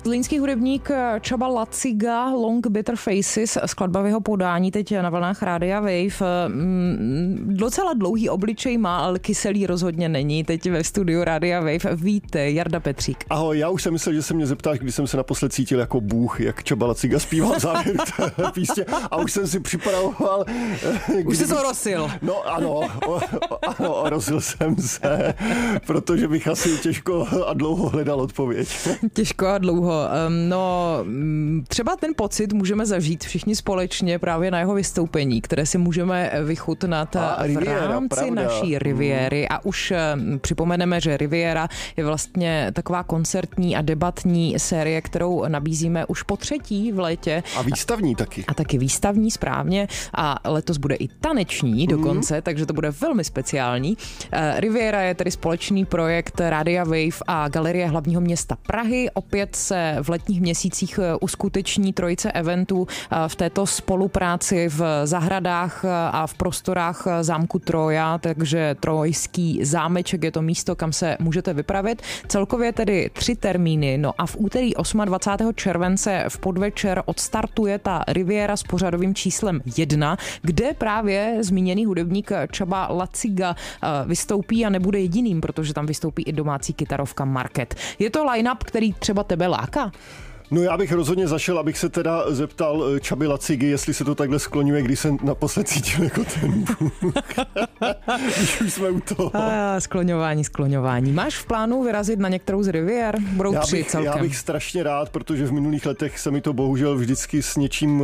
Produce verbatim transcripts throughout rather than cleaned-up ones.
Zlínský hudebník Csaba Laciga, Long Bitter Faces, skladba v jeho podání teď na vlnách Rádia Wave. Docela dlouhý obličej má, ale kyselý rozhodně není. Teď ve studiu Rádia Wave. Víte, Jarda Petřík. Ahoj, já už jsem myslel, že se mě zeptáš, když jsem se naposled cítil jako bůh, jak Csaba Laciga zpíval závěr té písně a už jsem si připravoval. Kdy... Už jsi to rosil. No ano, o, ano, rosil jsem se, protože bych asi těžko a dlouho hledal odpověď. Těžko a dlouho. No, třeba ten pocit můžeme zažít všichni společně právě na jeho vystoupení, které si můžeme vychutnat a, v Riviera, rámci pravda. naší Riviéry. A už připomeneme, že Riviera je vlastně taková koncertní a debatní série, kterou nabízíme už po třetí v létě. A výstavní taky. A taky výstavní, správně. A letos bude i taneční dokonce, mm. takže to bude velmi speciální. Riviera je tedy společný projekt Rádia Wave a Galerie hlavního města Prahy. Opět se v letních měsících uskuteční trojice eventů v této spolupráci v zahradách a v prostorách zámku Troja, takže Trojský zámeček je to místo, kam se můžete vypravit. Celkově tedy tři termíny, no a v úterý dvacátého osmého července v podvečer odstartuje ta Riviera s pořadovým číslem jedna, kde právě zmíněný hudebník Csaba Laciga vystoupí a nebude jediným, protože tam vystoupí i domácí kytarovka Market. Je to line-up, který třeba tebe láká? No já bych rozhodně zašel, abych se teda zeptal Csaby Lacigy, jestli se to takhle skloňuje, když jsem naposled cítil jako ten bůh. Když už jsme u toho. A, skloňování, skloňování. Máš v plánu vyrazit na některou z Rivier? Budou já tři bych, celkem. Já bych strašně rád, protože v minulých letech se mi to bohužel vždycky s něčím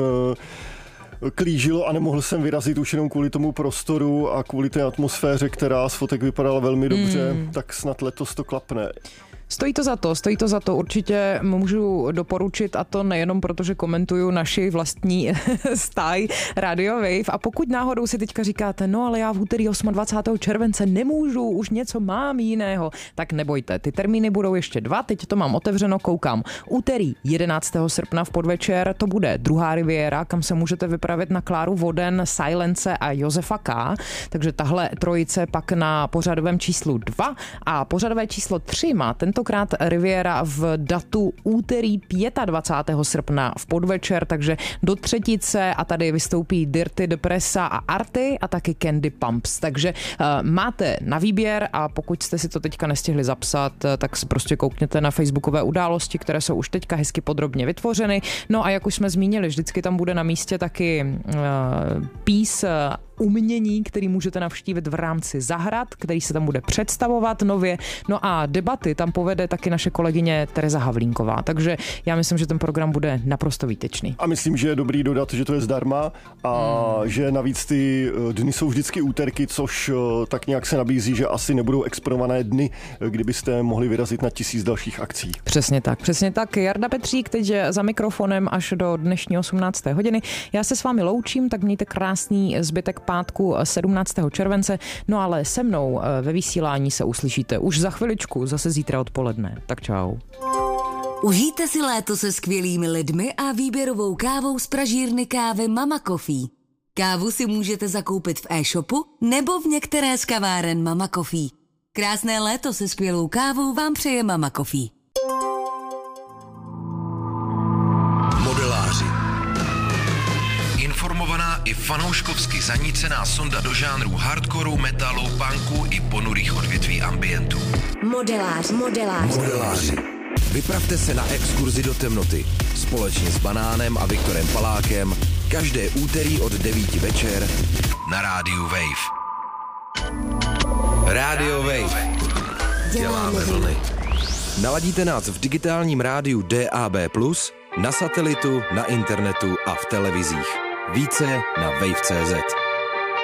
klížilo a nemohl jsem vyrazit už jenom kvůli tomu prostoru a kvůli té atmosféře, která z fotek vypadala velmi dobře, mm. tak snad letos to klapne. Stojí to za to, stojí to za to. Určitě můžu doporučit, a to nejenom proto, že komentuju naši vlastní stáj Radio Wave. A pokud náhodou si teďka říkáte, no ale já v úterý dvacátého osmého července nemůžu, už něco mám jiného, tak nebojte. Ty termíny budou ještě dva, teď to mám otevřeno, koukám. Úterý jedenáctého srpna v podvečer, to bude druhá Riviera, kam se můžete vypravit na Kláru Voden, Silence a Josefa K. Takže tahle trojice pak na pořadovém číslu dva a pořadové číslo tři má tento Tentokrát Riviera v datu úterý dvacátého pátého srpna v podvečer, takže do třetice a tady vystoupí Dirty Depressa a Arty a taky Candy Pumps. Takže uh, máte na výběr a pokud jste si to teďka nestihli zapsat, tak si prostě koukněte na facebookové události, které jsou už teďka hezky podrobně vytvořeny. No a jak už jsme zmínili, vždycky tam bude na místě taky uh, pís umění, který můžete navštívit v rámci zahrad, který se tam bude představovat nově. No a debaty tam povede taky naše kolegyně Tereza Havlínková. Takže já myslím, že ten program bude naprosto výtečný. A myslím, že je dobrý dodat, že to je zdarma a hmm. že navíc ty dny jsou vždycky úterky, což tak nějak se nabízí, že asi nebudou exponované dny, kdybyste mohli vyrazit na tisíc dalších akcí. Přesně tak, přesně tak. Jarda Petřík teď za mikrofonem až do dnešní osmnácté hodiny. Já se s vámi loučím, tak mějte krásný zbytek pátku sedmnáctého července. No ale se mnou ve vysílání se uslyšíte už za chviličku, zase zítra odpoledne. Tak čau. Užijte si léto se skvělými lidmi a výběrovou kávou z pražírny kávy Mama Coffee. Kávu si můžete zakoupit v e-shopu nebo v některé z kaváren Mama Coffee. Krásné léto se skvělou kávou vám přeje Mama Coffee. Modeláři. Informovaná i fanouškovsky zanícená sonda do žánrů hardcoreu, metalu, punku i ponurých odvětví ambientu. Modelář, modelář. Modeláři. Vypravte se na exkurzi do temnoty společně s Banánem a Viktorem Palákem každé úterý od devíti večer na rádiu Wave. Radio Wave. Děláme vlny. Naladíte nás v digitálním rádiu D A B plus, na satelitu, na internetu a v televizích. Více na wave tečka cé zet.